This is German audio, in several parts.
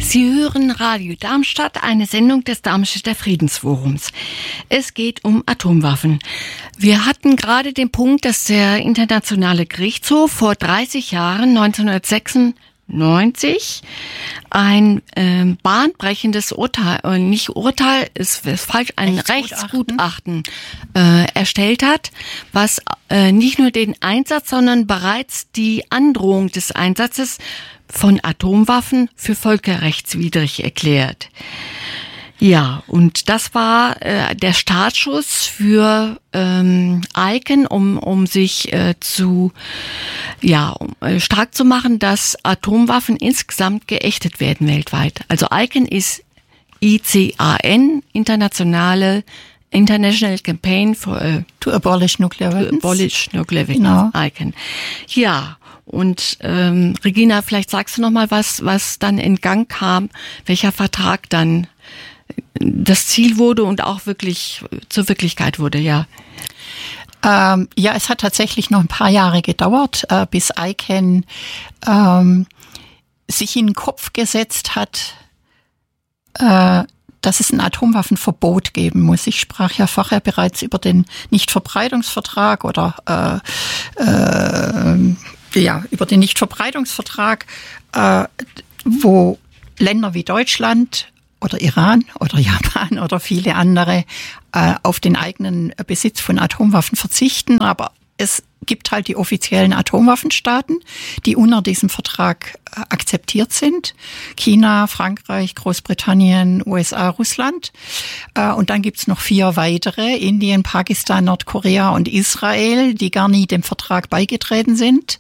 Sie hören Radio Darmstadt, eine Sendung des Darmstädter Friedensforums. Es geht um Atomwaffen. Wir hatten gerade den Punkt, dass der Internationale Gerichtshof vor 30 Jahren, 1996, ein bahnbrechendes Urteil, nicht Urteil, ist falsch, ein Rechtsgutachten erstellt hat, was nicht nur den Einsatz, sondern bereits die Androhung des Einsatzes von Atomwaffen für völkerrechtswidrig erklärt. Ja, und das war der Startschuss für ICAN, um sich stark zu machen, dass Atomwaffen insgesamt geächtet werden weltweit. Also ICAN ist ICAN, International Campaign to Abolish Nuclear Weapons. Genau. ICAN. Ja. Und Regina, vielleicht sagst du noch mal, was dann in Gang kam, welcher Vertrag dann das Ziel wurde und auch wirklich zur Wirklichkeit wurde, ja. Es hat tatsächlich noch ein paar Jahre gedauert, bis ICAN sich in den Kopf gesetzt hat, dass es ein Atomwaffenverbot geben muss. Ich sprach ja vorher bereits über den Nichtverbreitungsvertrag oder über den Nichtverbreitungsvertrag, wo Länder wie Deutschland oder Iran oder Japan oder viele andere auf den eigenen Besitz von Atomwaffen verzichten. Aber es gibt halt die offiziellen Atomwaffenstaaten, die unter diesem Vertrag akzeptiert sind. China, Frankreich, Großbritannien, USA, Russland. Und dann gibt's noch 4 weitere, Indien, Pakistan, Nordkorea und Israel, die gar nie dem Vertrag beigetreten sind.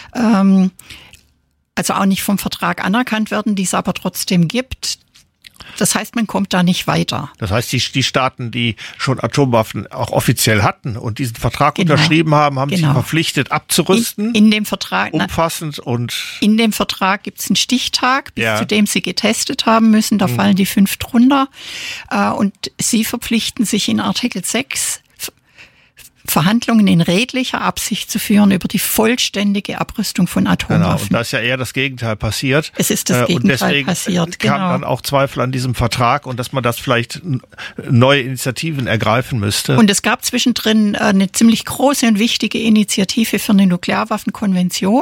Also auch nicht vom Vertrag anerkannt werden, die es aber trotzdem gibt. Das heißt, man kommt da nicht weiter. Das heißt, die Staaten, die schon Atomwaffen auch offiziell hatten und diesen Vertrag unterschrieben haben, haben sich verpflichtet abzurüsten. In dem Vertrag umfassend und in dem Vertrag gibt es einen Stichtag, bis zu dem sie getestet haben müssen. Da fallen die 5 drunter. Und sie verpflichten sich in Artikel 6, Verhandlungen in redlicher Absicht zu führen über die vollständige Abrüstung von Atomwaffen. Genau, und da ist ja eher das Gegenteil passiert. Es ist das Gegenteil passiert, und deswegen kamen dann auch Zweifel an diesem Vertrag und dass man das vielleicht neue Initiativen ergreifen müsste. Und es gab zwischendrin eine ziemlich große und wichtige Initiative für eine Nuklearwaffenkonvention.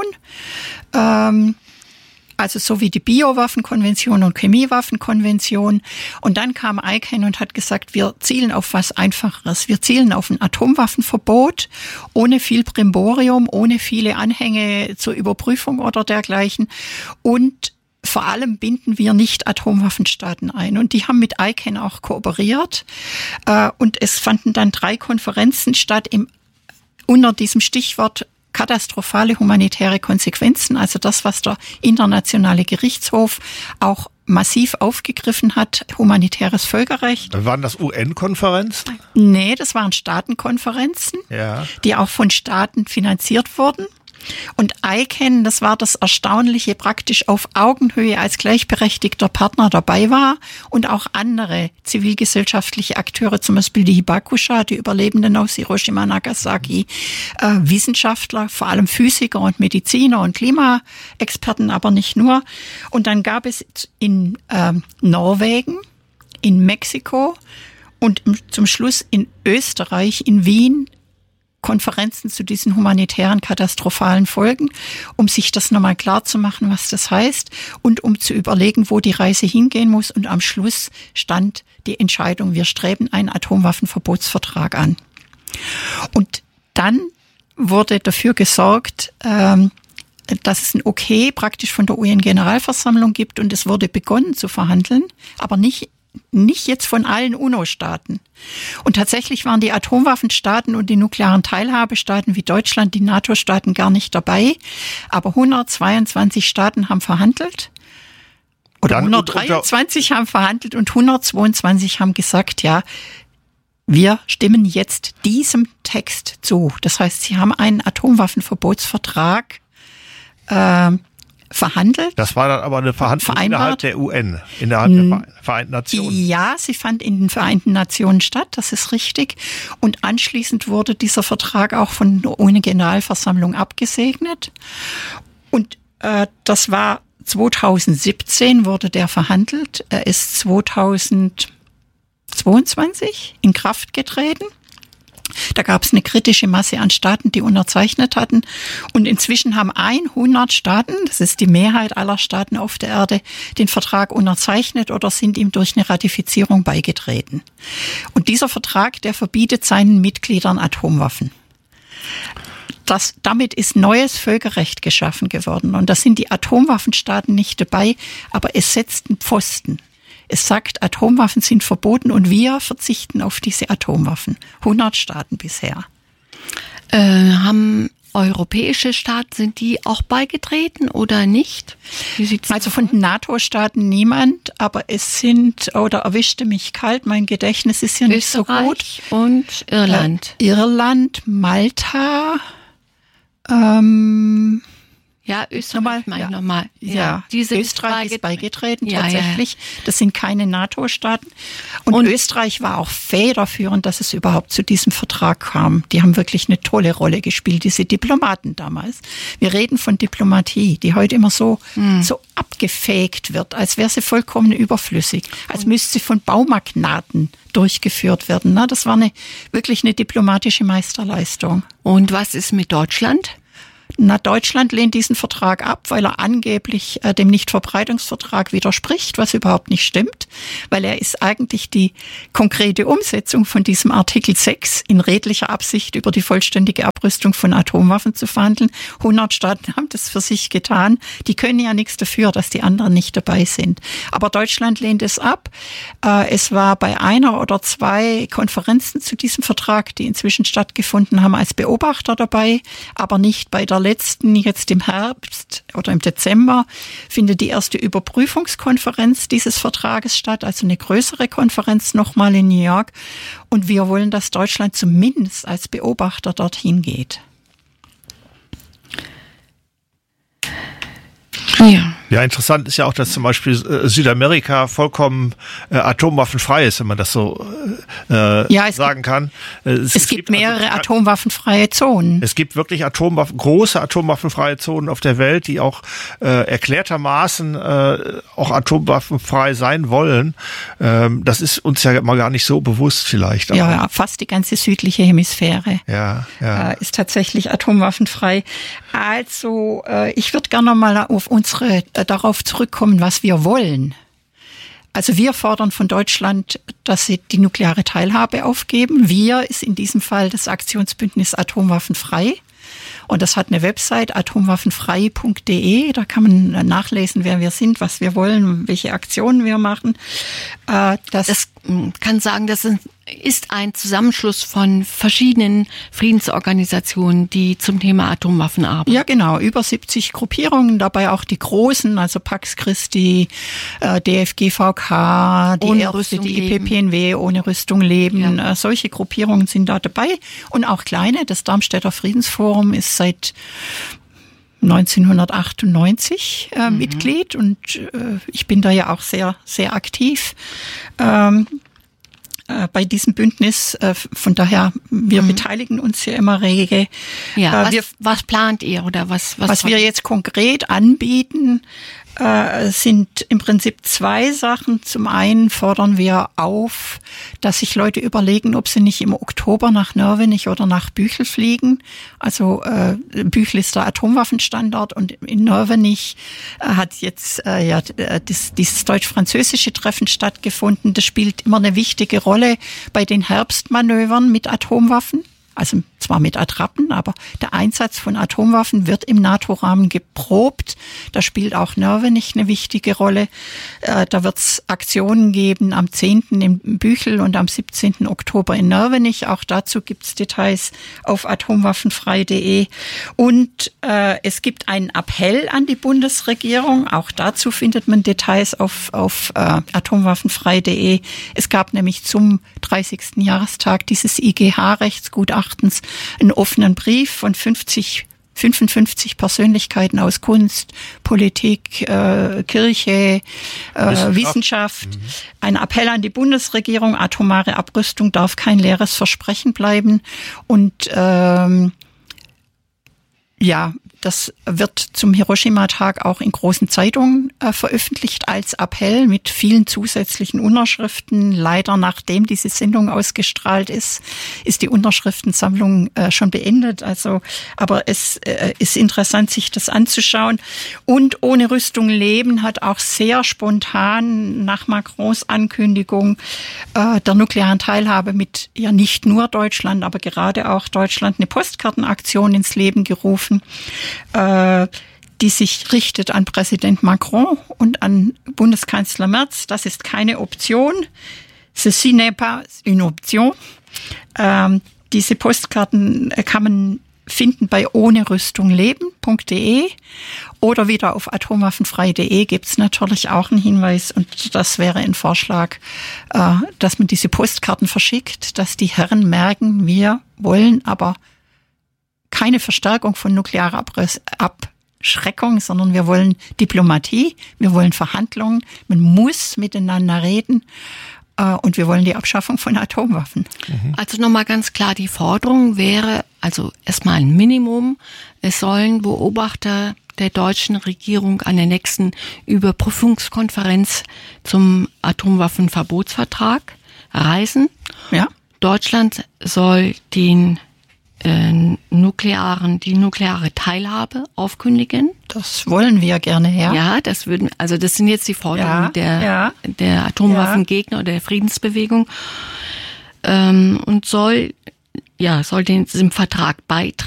Also so wie die Biowaffenkonvention und Chemiewaffenkonvention. Und dann kam ICAN und hat gesagt, wir zielen auf was Einfacheres. Wir zielen auf ein Atomwaffenverbot, ohne viel Brimborium, ohne viele Anhänge zur Überprüfung oder dergleichen. Und vor allem binden wir nicht Atomwaffenstaaten ein. Und die haben mit ICAN auch kooperiert. Und es fanden dann 3 Konferenzen statt unter diesem Stichwort katastrophale humanitäre Konsequenzen, also das, was der Internationale Gerichtshof auch massiv aufgegriffen hat, humanitäres Völkerrecht. Waren das UN-Konferenzen? Nee, das waren Staatenkonferenzen, die auch von Staaten finanziert wurden. Und ICAN, das war das Erstaunliche, praktisch auf Augenhöhe als gleichberechtigter Partner dabei war und auch andere zivilgesellschaftliche Akteure, zum Beispiel die Hibakusha, die Überlebenden aus Hiroshima, Nagasaki, Wissenschaftler, vor allem Physiker und Mediziner und Klimaexperten, aber nicht nur. Und dann gab es in Norwegen, in Mexiko und zum Schluss in Österreich, in Wien, Konferenzen zu diesen humanitären katastrophalen Folgen, um sich das nochmal klar zu machen, was das heißt und um zu überlegen, wo die Reise hingehen muss. Und am Schluss stand die Entscheidung, wir streben einen Atomwaffenverbotsvertrag an. Und dann wurde dafür gesorgt, dass es ein Okay praktisch von der UN-Generalversammlung gibt und es wurde begonnen zu verhandeln, aber nicht jetzt von allen UNO-Staaten. Und tatsächlich waren die Atomwaffenstaaten und die nuklearen Teilhabestaaten wie Deutschland, die NATO-Staaten gar nicht dabei. Aber 122 Staaten haben verhandelt. Oder 123 haben verhandelt und 122 haben gesagt, ja, wir stimmen jetzt diesem Text zu. Das heißt, sie haben einen Atomwaffenverbotsvertrag verhandelt. Das war dann aber eine Verhandlung innerhalb der UN, innerhalb der Vereinten Nationen. Ja, sie fand in den Vereinten Nationen statt, das ist richtig. Und anschließend wurde dieser Vertrag auch von der UN-Generalversammlung abgesegnet. Und das war 2017 wurde der verhandelt. Er ist 2022 in Kraft getreten. Da gab es eine kritische Masse an Staaten, die unterzeichnet hatten. Und inzwischen haben 100 Staaten, das ist die Mehrheit aller Staaten auf der Erde, den Vertrag unterzeichnet oder sind ihm durch eine Ratifizierung beigetreten. Und dieser Vertrag, der verbietet seinen Mitgliedern Atomwaffen. Damit ist neues Völkerrecht geschaffen geworden. Und da sind die Atomwaffenstaaten nicht dabei, aber es setzt einen Pfosten. Es sagt, Atomwaffen sind verboten und wir verzichten auf diese Atomwaffen. 100 Staaten bisher. Haben europäische Staaten, sind die auch beigetreten oder nicht? Wie sieht's also von den NATO-Staaten niemand, aber es sind, oder erwischte mich kalt, mein Gedächtnis ist ja nicht so gut. Und Irland. Irland, Malta, ja, Österreich nochmal. Ja, Österreich ist beigetreten, tatsächlich. Ja. Das sind keine NATO-Staaten. Und Österreich war auch federführend, dass es überhaupt zu diesem Vertrag kam. Die haben wirklich eine tolle Rolle gespielt, diese Diplomaten damals. Wir reden von Diplomatie, die heute immer so abgefegt wird, als wäre sie vollkommen überflüssig, als müsste sie von Baumagnaten durchgeführt werden. Na, das war wirklich eine diplomatische Meisterleistung. Und was ist mit Deutschland? Deutschland lehnt diesen Vertrag ab, weil er angeblich dem Nichtverbreitungsvertrag widerspricht, was überhaupt nicht stimmt, weil er ist eigentlich die konkrete Umsetzung von diesem Artikel 6 in redlicher Absicht über die vollständige Abrüstung von Atomwaffen zu verhandeln. 100 Staaten haben das für sich getan. Die können ja nichts dafür, dass die anderen nicht dabei sind. Aber Deutschland lehnt es ab. Es war bei einer oder zwei Konferenzen zu diesem Vertrag, die inzwischen stattgefunden haben, als Beobachter dabei, aber nicht bei der letzten, jetzt im Herbst oder im Dezember, findet die erste Überprüfungskonferenz dieses Vertrages statt, also eine größere Konferenz nochmal in New York. Und wir wollen, dass Deutschland zumindest als Beobachter dorthin geht. Ja, interessant ist ja auch, dass zum Beispiel Südamerika vollkommen atomwaffenfrei ist, wenn man das so sagen kann. Es gibt mehrere atomwaffenfreie Zonen. Es gibt wirklich große atomwaffenfreie Zonen auf der Welt, die auch erklärtermaßen auch atomwaffenfrei sein wollen. Das ist uns ja mal gar nicht so bewusst vielleicht. Aber ja, fast die ganze südliche Hemisphäre ist tatsächlich atomwaffenfrei. Also ich würde gerne mal auf darauf zurückkommen, was wir wollen. Also wir fordern von Deutschland, dass sie die nukleare Teilhabe aufgeben. Wir ist in diesem Fall das Aktionsbündnis Atomwaffenfrei. Und das hat eine Website, atomwaffenfrei.de. Da kann man nachlesen, wer wir sind, was wir wollen, welche Aktionen wir machen. Das kann sagen, das ist ein Zusammenschluss von verschiedenen Friedensorganisationen, die zum Thema Atomwaffen arbeiten. Ja, genau. Über 70 Gruppierungen, dabei auch die großen, also Pax Christi, DFGVK, die Ärzte, die IPPNW, ohne Rüstung leben. Ja. Solche Gruppierungen sind da dabei. Und auch kleine. Das Darmstädter Friedensforum ist seit 1998 Mitglied und ich bin da ja auch sehr, sehr aktiv bei diesem Bündnis. Von daher, wir beteiligen uns ja immer rege. Ja, was plant ihr oder was wir jetzt konkret anbieten, sind im Prinzip zwei Sachen. Zum einen fordern wir auf, dass sich Leute überlegen, ob sie nicht im Oktober nach Nörvenich oder nach Büchel fliegen. Also Büchel ist der Atomwaffenstandort und in Nörvenich hat jetzt dieses deutsch-französische Treffen stattgefunden. Das spielt immer eine wichtige Rolle bei den Herbstmanövern mit Atomwaffen. Also zwar mit Attrappen, aber der Einsatz von Atomwaffen wird im NATO-Rahmen geprobt. Da spielt auch Nörvenich eine wichtige Rolle. Da wird es Aktionen geben am 10. in Büchel und am 17. Oktober in Nörvenich. Auch dazu gibt es Details auf atomwaffenfrei.de. Und es gibt einen Appell an die Bundesregierung. Auch dazu findet man Details auf atomwaffenfrei.de. Es gab nämlich zum 30. Jahrestag dieses IGH-Rechtsgutachtens einen offenen Brief von 55 Persönlichkeiten aus Kunst, Politik, Kirche, Wissenschaft. Ein Appell an die Bundesregierung, atomare Abrüstung darf kein leeres Versprechen bleiben. Und Das wird zum Hiroshima-Tag auch in großen Zeitungen veröffentlicht als Appell mit vielen zusätzlichen Unterschriften. Leider, nachdem diese Sendung ausgestrahlt ist die Unterschriftensammlung schon beendet. Aber es ist interessant, sich das anzuschauen. Und ohne Rüstung leben hat auch sehr spontan nach Macrons Ankündigung der nuklearen Teilhabe mit ja nicht nur Deutschland, aber gerade auch Deutschland eine Postkartenaktion ins Leben gerufen, die sich richtet an Präsident Macron und an Bundeskanzler Merz. Das ist keine Option. Ceci n'est pas une option. Diese Postkarten kann man finden bei ohnerüstungleben.de oder wieder auf atomwaffenfrei.de gibt's natürlich auch einen Hinweis und das wäre ein Vorschlag, dass man diese Postkarten verschickt, dass die Herren merken, wir wollen aber keine Verstärkung von nuklearer Abschreckung, sondern wir wollen Diplomatie, wir wollen Verhandlungen, man muss miteinander reden. Und wir wollen die Abschaffung von Atomwaffen. Also nochmal ganz klar, die Forderung wäre also erstmal ein Minimum. Es sollen Beobachter der deutschen Regierung an der nächsten Überprüfungskonferenz zum Atomwaffenverbotsvertrag reisen. Ja. Deutschland soll die nukleare Teilhabe aufkündigen. Das wollen wir gerne, ja. Ja, das sind jetzt die Forderungen der Atomwaffengegner oder der Friedensbewegung, und soll diesem Vertrag beitreten.